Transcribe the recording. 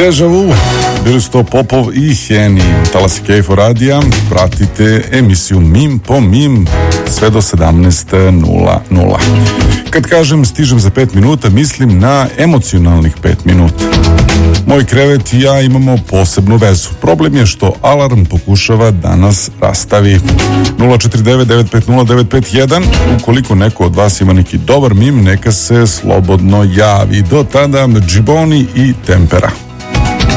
Deja vu, bili su to Popov i Heni. Talasi Kejfo radija, pratite emisiju Mim po Mim sve do 17:00. Kad kažem stižem za 5 minuta, mislim na emocionalnih 5 minuta. Moj krevet i ja imamo posebnu vezu. Problem je što alarm pokušava da nas rastavi. 049-950-951. Ukoliko neko od vas ima neki dobar mim, neka se slobodno javi. Do tada Džiboni i Tempera.